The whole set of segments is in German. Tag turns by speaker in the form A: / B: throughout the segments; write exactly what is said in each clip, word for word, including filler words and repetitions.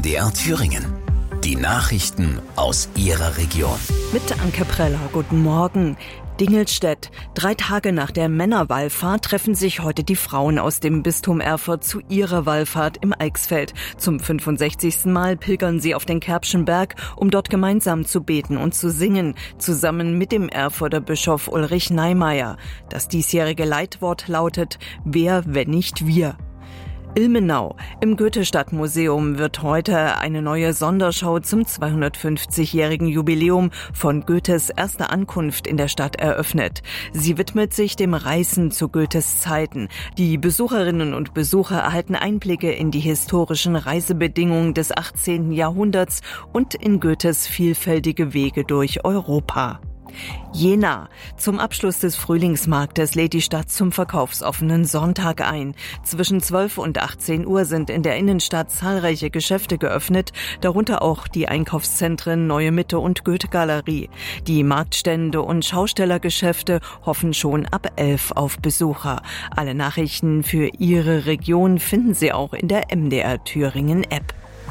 A: D R Thüringen. Die Nachrichten aus Ihrer Region.
B: Mit Anke Preller, guten Morgen. Dingelstedt. Drei Tage nach der Männerwallfahrt treffen sich heute die Frauen aus dem Bistum Erfurt zu ihrer Wallfahrt im Eichsfeld. Zum fünfundsechzigsten Mal pilgern sie auf den Kerbschen Berg, um dort gemeinsam zu beten und zu singen, zusammen mit dem Erfurter Bischof Ulrich Neimeyer. Das diesjährige Leitwort lautet: Wer, wenn nicht wir? Ilmenau. Im Goethe-Stadtmuseum wird heute eine neue Sonderschau zum zweihundertfünfzigjährigen Jubiläum von Goethes erster Ankunft in der Stadt eröffnet. Sie widmet sich dem Reisen zu Goethes Zeiten. Die Besucherinnen und Besucher erhalten Einblicke in die historischen Reisebedingungen des achtzehnten Jahrhunderts und in Goethes vielfältige Wege durch Europa. Jena. Zum Abschluss des Frühlingsmarktes lädt die Stadt zum verkaufsoffenen Sonntag ein. Zwischen zwölf und achtzehn Uhr sind in der Innenstadt zahlreiche Geschäfte geöffnet, darunter auch die Einkaufszentren Neue Mitte und Goethe-Galerie. Die Marktstände und Schaustellergeschäfte hoffen schon ab elf auf Besucher. Alle Nachrichten für Ihre Region finden Sie auch in der M D R Thüringen App.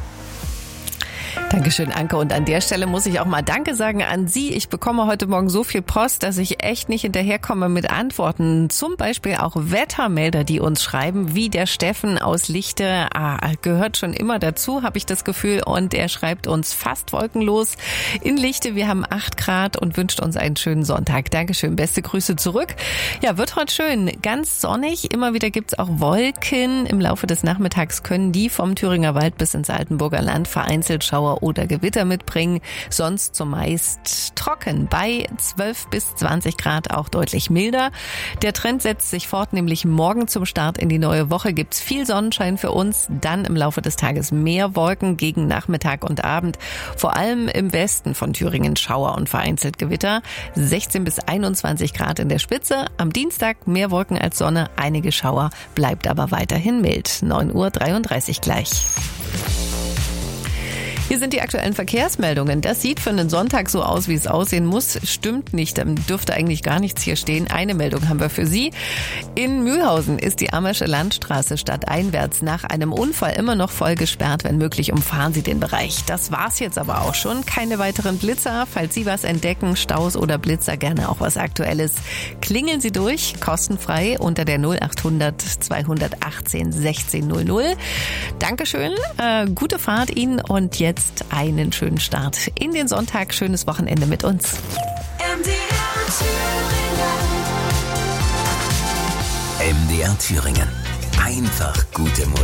C: Dankeschön, Anke. Und an der Stelle muss ich auch mal Danke sagen an Sie. Ich bekomme heute Morgen so viel Post, dass ich echt nicht hinterherkomme mit Antworten. Zum Beispiel auch Wettermelder, die uns schreiben, wie der Steffen aus Lichte. Ah, gehört schon immer dazu, habe ich das Gefühl. Und er schreibt uns fast wolkenlos in Lichte. Wir haben acht Grad und wünscht uns einen schönen Sonntag. Dankeschön. Beste Grüße zurück. Ja, wird heute schön. Ganz sonnig. Immer wieder gibt's auch Wolken. Im Laufe des Nachmittags können die vom Thüringer Wald bis ins Altenburger Land vereinzelt Schauer oder Gewitter mitbringen. Sonst zumeist trocken bei zwölf bis zwanzig Grad, auch deutlich milder. Der Trend setzt sich fort, nämlich morgen zum Start in die neue Woche gibt's viel Sonnenschein für uns, dann im Laufe des Tages mehr Wolken gegen Nachmittag und Abend. Vor allem im Westen von Thüringen Schauer und vereinzelt Gewitter. sechzehn bis einundzwanzig Grad in der Spitze. Am Dienstag mehr Wolken als Sonne, einige Schauer, bleibt aber weiterhin mild. neun Uhr dreiunddreißig gleich. Hier sind die aktuellen Verkehrsmeldungen. Das sieht für einen Sonntag so aus, wie es aussehen muss. Stimmt nicht, dann dürfte eigentlich gar nichts hier stehen. Eine Meldung haben wir für Sie. In Mühlhausen ist die Ammersche Landstraße stadteinwärts nach einem Unfall immer noch voll gesperrt. Wenn möglich, umfahren Sie den Bereich. Das war's jetzt aber auch schon. Keine weiteren Blitzer. Falls Sie was entdecken, Staus oder Blitzer, gerne auch was Aktuelles. Klingeln Sie durch, kostenfrei unter der null achthundert zweihundertachtzehn sechzehn null null. Dankeschön, äh, gute Fahrt Ihnen und jetzt einen schönen Start in den Sonntag. Schönes Wochenende mit uns.
A: M D R Thüringen. M D R Thüringen. Einfach gute Musik.